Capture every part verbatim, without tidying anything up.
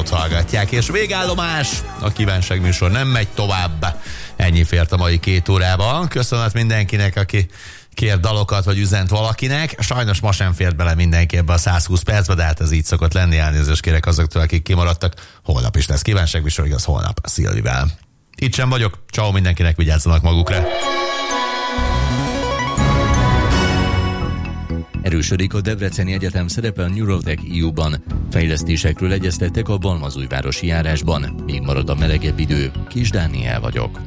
Rádiót hallgatják, és végállomás, a kívánság műsor nem megy tovább. Ennyi fért a mai két órában. Köszönet mindenkinek, aki kér dalokat, vagy üzent valakinek. Sajnos ma sem fért bele mindenki ebbe a száz húsz percbe, de hát ez így szokott lenni. Elnézést kérek azoktól, akik kimaradtak. Holnap is lesz kívánság műsor, igaz, holnap Szilvivel. Itt sem vagyok. Ciao mindenkinek, vigyázzanak magukra. Erősödik a Debreceni Egyetem szerepe a Neurotech é u-ban. Fejlesztésekről egyeztettek a Balmazújvárosi járásban. Még marad a melegebb idő. Kis Dániel vagyok.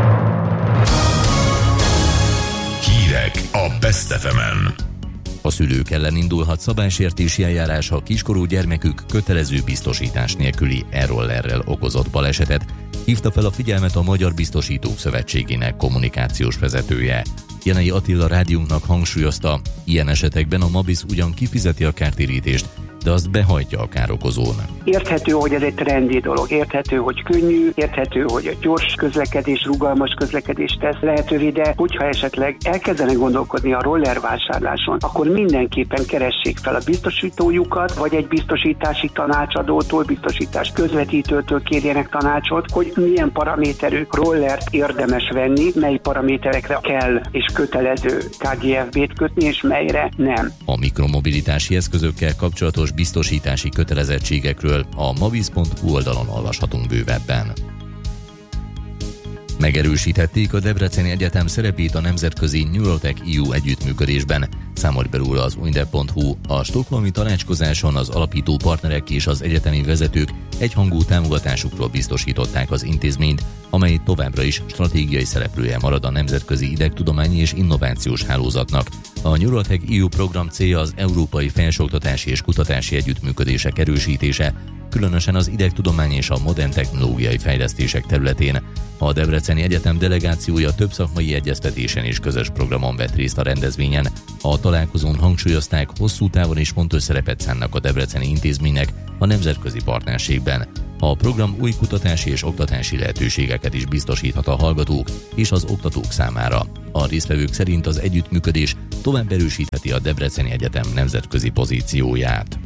Hírek a Best ef emen. A szülők ellen indulhat szabálysértési eljárás, ha kiskorú gyermekük kötelező biztosítás nélküli e-rollerrel okozott balesetet. Hívta fel a figyelmet a Magyar Biztosítók Szövetségének kommunikációs vezetője. Jenei Attila rádiónknak hangsúlyozta, ilyen esetekben a MABISZ ugyan kifizeti a kártérítést, de azt behajtja a károkozón. Érthető, hogy ez egy trendi dolog, érthető, hogy könnyű, érthető, hogy a gyors közlekedés, rugalmas közlekedés tesz lehetővé, de hogyha esetleg elkezdenek gondolkodni a roller vásárláson, akkor mindenképpen keressék fel a biztosítójukat, vagy egy biztosítási tanácsadótól, biztosítás közvetítőtől kérjenek tanácsot, hogy milyen paraméterű rollert érdemes venni, mely paraméterekre kell és kötelező ká gé ef bé-t kötni, és melyre nem. A mikromobilitási eszközökkel kapcsolatos biztosítási kötelezettségekről a mabisz pont hu oldalon olvashatunk bővebben. Megerősítették a Debreceni Egyetem szerepét a nemzetközi Neurotech é u együttműködésben. Számolt be róla az uinde pont hu. A stockholmi tanácskozáson az alapító partnerek és az egyetemi vezetők egyhangú támogatásukról biztosították az intézményt, amely továbbra is stratégiai szereplője marad a nemzetközi idegtudományi és innovációs hálózatnak. A Neurotech é u program célja az európai felsőoktatási és kutatási együttműködések erősítése, különösen az idegtudomány és a modern technológiai fejlesztések területén. A Debreceni Egyetem delegációja több szakmai egyeztetésen és közös programon vett részt a rendezvényen. A találkozón hangsúlyozták, hosszú távon is fontos szerepet szánnak a debreceni intézménynek a nemzetközi partnerségben. A program új kutatási és oktatási lehetőségeket is biztosíthat a hallgatók és az oktatók számára. A résztvevők szerint az együttműködés tovább erősítheti a Debreceni Egyetem nemzetközi pozícióját.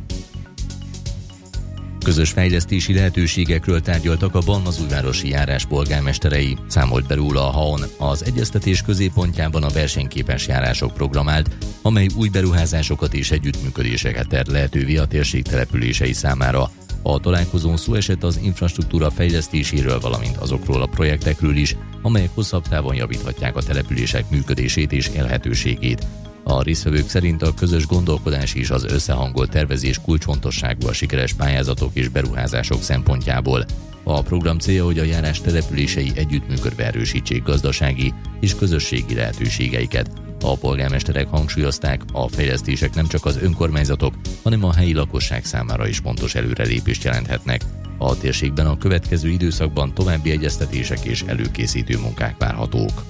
Közös fejlesztési lehetőségekről tárgyaltak a Balmazújvárosi járás polgármesterei. Számolt be róla a há o en. Az egyeztetés középpontjában a versenyképes járások program állt, amely új beruházásokat és együttműködéseket tett lehetővé a térség települései számára. A találkozón szó esett az infrastruktúra fejlesztéséről, valamint azokról a projektekről is, amelyek hosszabb távon javíthatják a települések működését és élhetőségét. A résztvevők szerint a közös gondolkodás és az összehangolt tervezés kulcsfontosságú a sikeres pályázatok és beruházások szempontjából. A program célja, hogy a járás települései együttműködve erősítsék gazdasági és közösségi lehetőségeiket. A polgármesterek hangsúlyozták, a fejlesztések nem csak az önkormányzatok, hanem a helyi lakosság számára is fontos előrelépést jelenthetnek. A térségben a következő időszakban további egyeztetések és előkészítő munkák várhatók.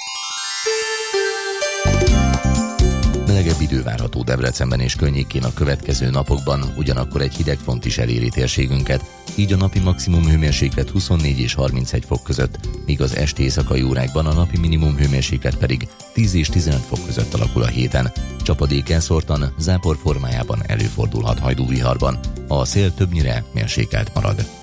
Melegebb idő várható Debrecenben és környékén a következő napokban, ugyanakkor egy hideg front is eléri térségünket, így a napi maximum hőmérséklet huszonnégy és harmincegy fok között, míg az esti éjszakai órákban a napi minimum hőmérséklet pedig tíz és tizenöt fok között alakul a héten. Csapadék elszórtan, zápor formájában előfordulhat hajdúviharban. A szél többnyire mérsékelt marad.